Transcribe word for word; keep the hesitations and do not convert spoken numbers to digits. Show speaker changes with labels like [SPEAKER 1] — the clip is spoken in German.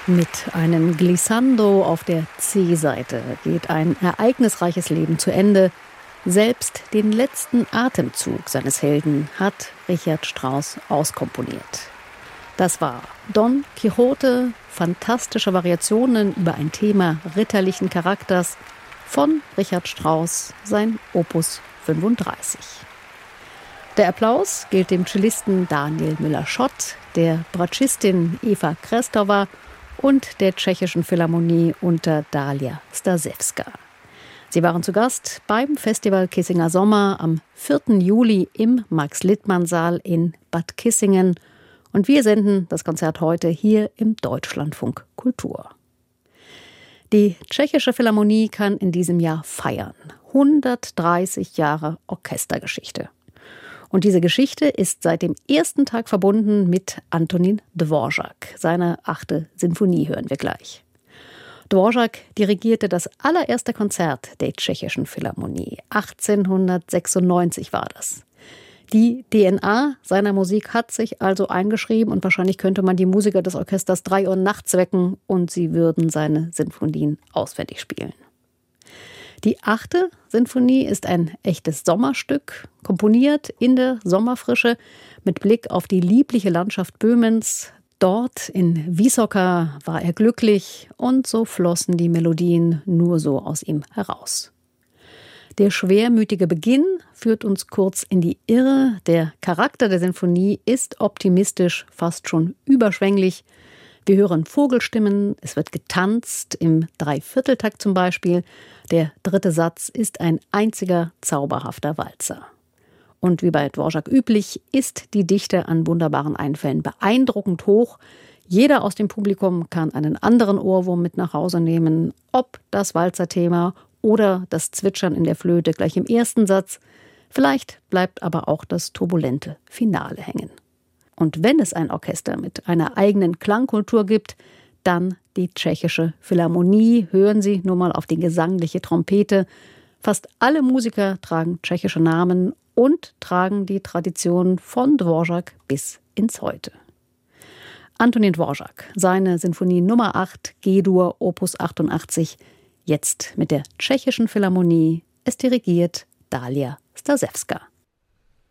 [SPEAKER 1] Mit einem Glissando auf der C-Seite geht ein ereignisreiches Leben zu Ende. Selbst den letzten Atemzug seines Helden hat Richard Strauss auskomponiert. Das war Don Quixote, fantastische Variationen über ein Thema ritterlichen Charakters von Richard Strauss, sein Opus fünfunddreißig. Der Applaus gilt dem Cellisten Daniel Müller-Schott, der Bratschistin Eva Krestová und der Tschechischen Philharmonie unter Dalia Stasewska. Sie waren zu Gast beim Festival Kissinger Sommer am vierten Juli im Max-Littmann-Saal in Bad Kissingen. Und wir senden das Konzert heute hier im Deutschlandfunk Kultur. Die Tschechische Philharmonie kann in diesem Jahr feiern. hundertdreißig Jahre Orchestergeschichte. Und diese Geschichte ist seit dem ersten Tag verbunden mit Antonín Dvořák. Seine achte Sinfonie hören wir gleich. Dvořák dirigierte das allererste Konzert der Tschechischen Philharmonie. achtzehnhundertsechsundneunzig war das. Die D N A seiner Musik hat sich also eingeschrieben und wahrscheinlich könnte man die Musiker des Orchesters drei Uhr nachts wecken und sie würden seine Sinfonien auswendig spielen. Die achte Sinfonie ist ein echtes Sommerstück, komponiert in der Sommerfrische mit Blick auf die liebliche Landschaft Böhmens. Dort in Vysoká war er glücklich und so flossen die Melodien nur so aus ihm heraus. Der schwermütige Beginn führt uns kurz in die Irre. Der Charakter der Sinfonie ist optimistisch, fast schon überschwänglich. Wir hören Vogelstimmen, es wird getanzt, im Dreivierteltakt zum Beispiel. Der dritte Satz ist ein einziger zauberhafter Walzer. Und wie bei Dvořák üblich, ist die Dichte an wunderbaren Einfällen beeindruckend hoch. Jeder aus dem Publikum kann einen anderen Ohrwurm mit nach Hause nehmen, ob das Walzerthema oder das Zwitschern in der Flöte gleich im ersten Satz. Vielleicht bleibt aber auch das turbulente Finale hängen. Und wenn es ein Orchester mit einer eigenen Klangkultur gibt, dann die Tschechische Philharmonie. Hören Sie nur mal auf die gesangliche Trompete. Fast alle Musiker tragen tschechische Namen und tragen die Tradition von Dvořák bis ins Heute. Antonín Dvořák, seine Sinfonie Nummer acht, G-Dur, Opus achtundachtzig, jetzt mit der Tschechischen Philharmonie. Es dirigiert Dalia Stasewska.